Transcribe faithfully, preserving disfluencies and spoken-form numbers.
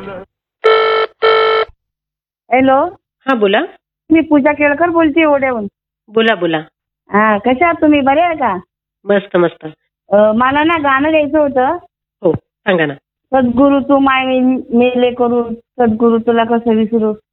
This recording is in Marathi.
हॅलो, हा बोला. मी पूजा केळकर बोलते ओढ्याहून. बोला बोला. हा, कशा आहात तुम्ही? बरे आहे का? मस्त मस्त. अ, मला ना गाणं गायचं होतं. हो सांगा ना. सद्गुरू तू माय मेले करू, सद्गुरू तुला कसं विसरू.